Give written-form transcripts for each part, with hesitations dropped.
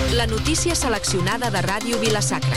La notícia seleccionada de Ràdio Vila-sacra.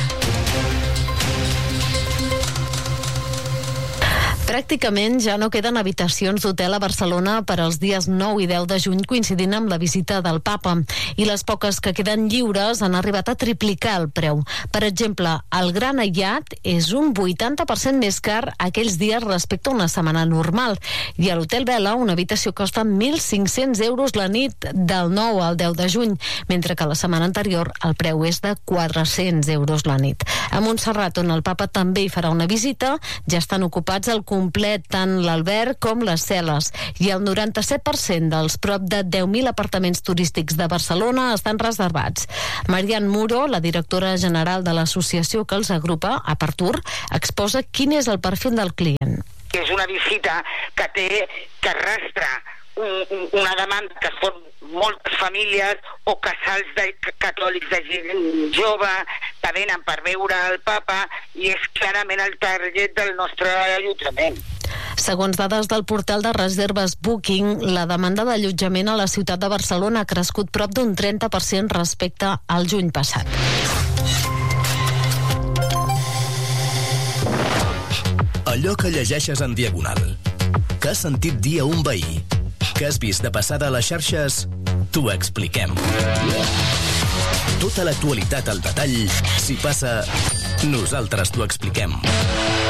Pràcticament ja no queden habitacions d'hotel a Barcelona per als dies 9 i 10 de juny, coincidint amb la visita del Papa. I les poques que queden lliures han arribat a triplicar el preu. Per exemple, el Gran Hyatt és un 80% més car aquells dies respecte a una setmana normal. I a l'Hotel Vela, una habitació costa 1.500 euros la nit del 9 al 10 de juny, mentre que la setmana anterior el preu és de 400 euros la nit. A Montserrat, on el Papa també hi farà una visita, ja estan ocupats al complet tant l'alberg com les cel·les, i el 97% dels prop de 10.000 apartaments turístics de Barcelona estan reservats. Marian Muro, la directora general de l'associació que els agrupa, Apertur, exposa quin és el perfil del client. És una visita que arrastra una demanda que són moltes famílies o casals catòlics de gent jove que venen per veure el Papa, i és clarament el target del nostre allotjament. Segons dades del portal de reserves Booking, la demanda d'allotjament a la ciutat de Barcelona ha crescut prop d'un 30% respecte al juny passat. Allò que llegeixes en diagonal, que has sentit dir a un veí, que has vist de passada a les xarxes, t'ho expliquem. Tota l'actualitat al detall, si passa, nosaltres t'ho expliquem.